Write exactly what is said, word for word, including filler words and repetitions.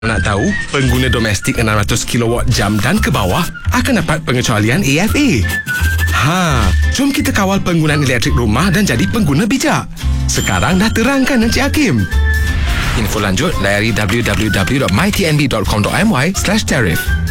Nak tahu, pengguna domestik enam ratus kilowatt jam dan ke bawah akan dapat pengecualian A F A. Ha, jom kita kawal penggunaan elektrik rumah dan jadi pengguna bijak. Sekarang dah terang kan Encik Hakim? Info lanjut layari w w w dot my t n b dot com dot m y slash tariff.